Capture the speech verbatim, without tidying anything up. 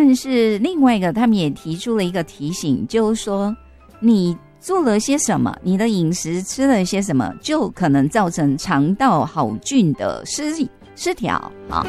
但是另外一个他们也提出了一个提醒，就是说你做了些什么，你的饮食吃了些什么，就可能造成肠道好菌的失失调啊。